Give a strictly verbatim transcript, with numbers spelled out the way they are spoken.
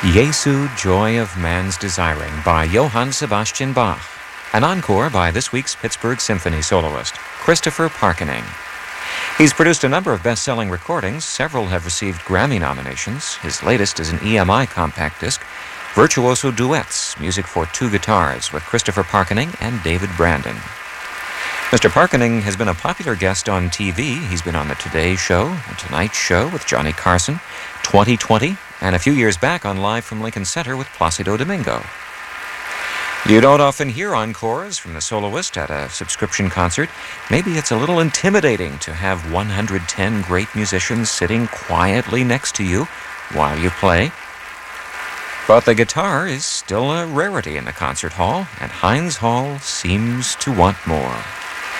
Jesu, Joy of Man's Desiring by Johann Sebastian Bach. An encore by this week's Pittsburgh Symphony soloist, Christopher Parkening. He's produced a number of best-selling recordings. Several have received Grammy nominations. His latest is an E M I compact disc, Virtuoso Duets, music for two guitars, with Christopher Parkening and David Brandon. Mister Parkening has been a popular guest on T V. He's been on The Today Show, The Tonight Show with Johnny Carson, twenty twenty, and a few years back on Live from Lincoln Center with Placido Domingo. You don't often hear encores from the soloist at a subscription concert. Maybe it's a little intimidating to have one hundred ten great musicians sitting quietly next to you while you play. But the guitar is still a rarity in the concert hall, and Heinz Hall seems to want more.